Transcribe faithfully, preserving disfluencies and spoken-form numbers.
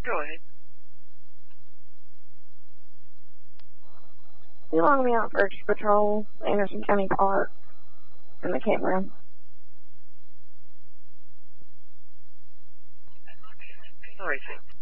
Go ahead. You long me out for patrol, Anderson County Park, in the campground. All right,